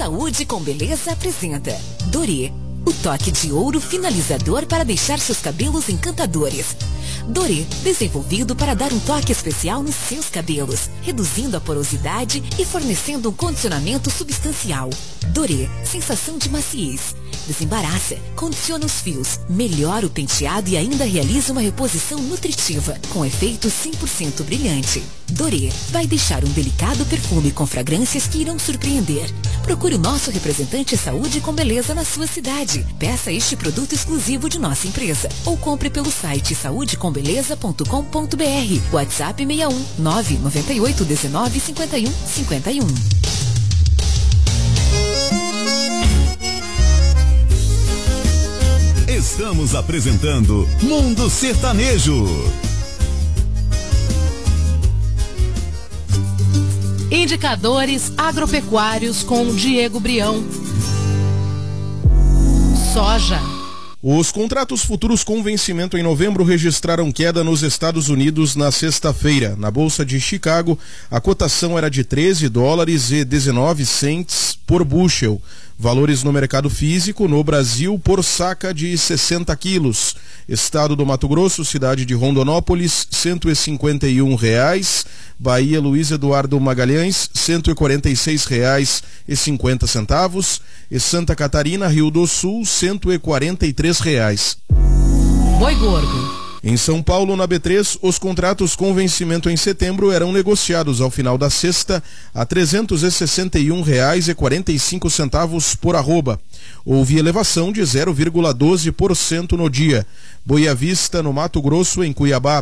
Saúde com Beleza apresenta Dorê, o toque de ouro finalizador para deixar seus cabelos encantadores. Dorê, desenvolvido para dar um toque especial nos seus cabelos, reduzindo a porosidade e fornecendo um condicionamento substancial. Dorê, sensação de maciez. Desembaraça, condiciona os fios, melhora o penteado e ainda realiza uma reposição nutritiva, com efeito 100% brilhante. Dorê vai deixar um delicado perfume com fragrâncias que irão surpreender. Procure o nosso representante Saúde com Beleza na sua cidade. Peça este produto exclusivo de nossa empresa ou compre pelo site saudecombeleza.com.br. WhatsApp 61 998 19 51 51. Estamos apresentando Mundo Sertanejo. Indicadores agropecuários com Diego Brião. Soja. Os contratos futuros com vencimento em novembro registraram queda nos Estados Unidos na sexta-feira. Na Bolsa de Chicago, a cotação era de $13,19 por bushel. Valores no mercado físico, no Brasil, por saca de 60 quilos. Estado do Mato Grosso, cidade de Rondonópolis, R$151. Bahia, Luiz Eduardo Magalhães, R$146,50. E Santa Catarina, Rio do Sul, R$143. Boi gordo. Em São Paulo, na B3, os contratos com vencimento em setembro eram negociados ao final da sexta a R$361,45 por arroba. Houve elevação de 0,12% no dia. Boi à vista, no Mato Grosso, em Cuiabá,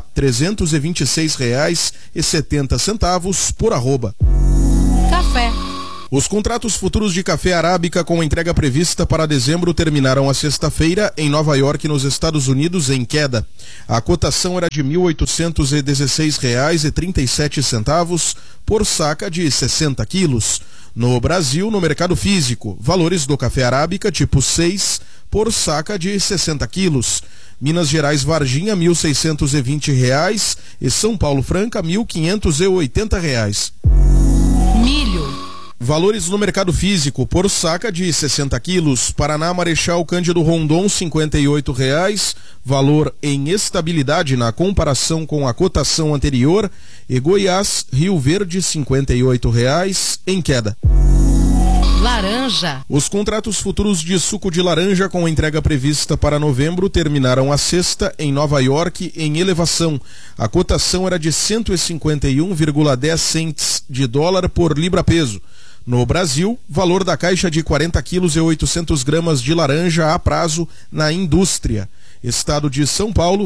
R$326,70 por arroba. Café. Os contratos futuros de café arábica com entrega prevista para dezembro terminaram a sexta-feira em Nova York, nos Estados Unidos, em queda. A cotação era de R$1.816,37 por saca de 60 quilos. No Brasil, no mercado físico, valores do café arábica tipo 6 por saca de 60 quilos. Minas Gerais Varginha, R$1.620 e São Paulo Franca, R$1.580. Milho. Valores no mercado físico, por saca de 60 quilos. Paraná, Marechal Cândido Rondon, R$58. Valor em estabilidade na comparação com a cotação anterior. E Goiás, Rio Verde, R$58, em queda. Laranja. Os contratos futuros de suco de laranja com entrega prevista para novembro terminaram a sexta em Nova York em elevação. A cotação era de 151,10 cents de dólar por libra-peso. No Brasil, valor da caixa de 40 quilos e 800 gramas de laranja a prazo na indústria. Estado de São Paulo,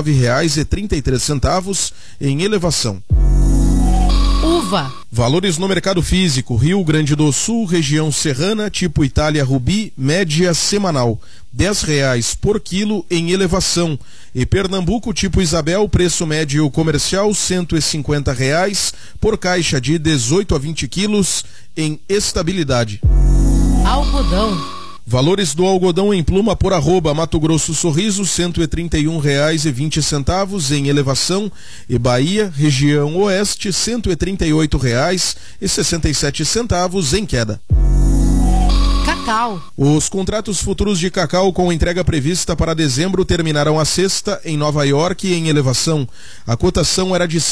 R$29,33 em elevação. Uva. Valores no mercado físico, Rio Grande do Sul, região serrana, tipo Itália Rubi, média semanal, R$10 por quilo em elevação. E Pernambuco, tipo Isabel, preço médio comercial, R$150 por caixa de 18 a 20 quilos em estabilidade. Algodão. Valores do algodão em pluma por arroba, Mato Grosso Sorriso, R$131,20 em elevação. E Bahia, região oeste, R$138,67 em queda. Cacau. Os contratos futuros de cacau com entrega prevista para dezembro terminaram a sexta em Nova York em elevação. A cotação era de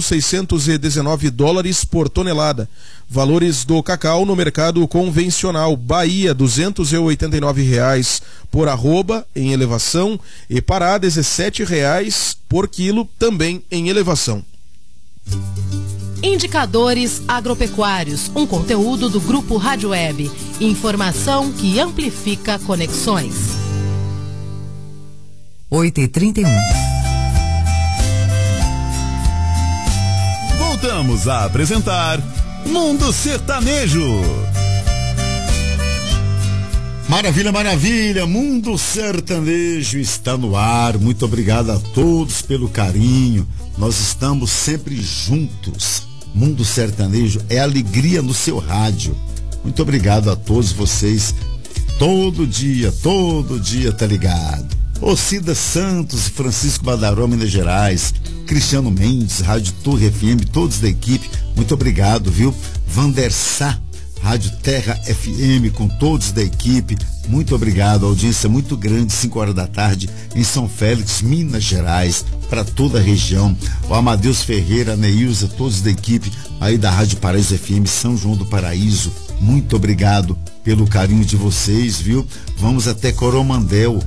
$5.619 por tonelada. Valores do cacau no mercado convencional, Bahia, R$289 por arroba em elevação. E Pará, R$17 por quilo, também em elevação. Indicadores agropecuários, um conteúdo do Grupo Rádio Web. Informação que amplifica conexões. 8h31. Voltamos a apresentar Mundo Sertanejo. Maravilha, maravilha, Mundo Sertanejo está no ar. Muito obrigado a todos pelo carinho. Nós estamos sempre juntos. Mundo Sertanejo é alegria no seu rádio. Muito obrigado a todos vocês. Todo dia tá ligado. Ocida Santos, Francisco Badaró, Minas Gerais, Cristiano Mendes, Rádio Torre FM, todos da equipe, muito obrigado, viu? Vandersá, Rádio Terra FM, com todos da equipe. Muito obrigado, audiência muito grande, 5 horas da tarde, em São Félix, Minas Gerais, para toda a região. O Amadeus Ferreira, a Neilza, todos da equipe aí da Rádio Paraíso FM, São João do Paraíso. Muito obrigado pelo carinho de vocês, viu? Vamos até Coromandel,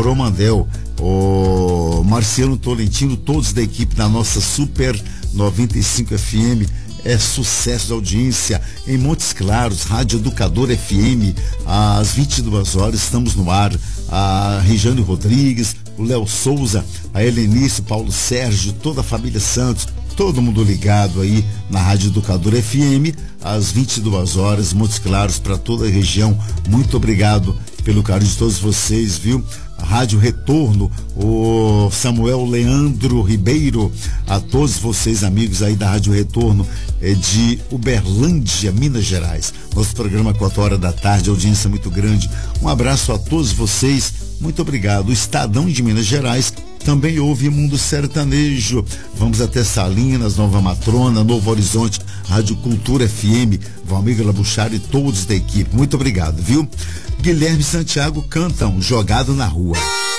o Marciano Tolentino, todos da equipe da nossa Super 95 FM. É sucesso da audiência. Em Montes Claros, Rádio Educador FM, às 22 horas estamos no ar. A Regiane Rodrigues, o Léo Souza, a Helenice, Paulo Sérgio, toda a família Santos, todo mundo ligado aí na Rádio Educador FM, às 22 horas, Montes Claros, para toda a região. Muito obrigado pelo carinho de todos vocês, viu? Rádio Retorno, o Samuel Leandro Ribeiro, a todos vocês, amigos aí da Rádio Retorno, de Uberlândia, Minas Gerais. Nosso programa 4 horas da tarde, audiência muito grande. Um abraço a todos vocês, muito obrigado. O Estadão de Minas Gerais também ouve Mundo Sertanejo. Vamos até Salinas, Nova Matrona, Novo Horizonte, Rádio Cultura FM, Valmir Labuchar e todos da equipe. Muito obrigado, viu? Guilherme e Santiago cantam Jogado na Rua.